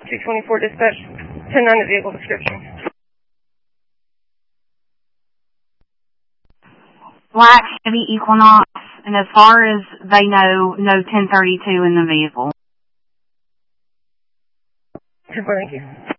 224 dispatch, 10-9 the vehicle description. Black Chevy Equinox, and as far as they know, no 1032 in the vehicle. 10-4, thank you.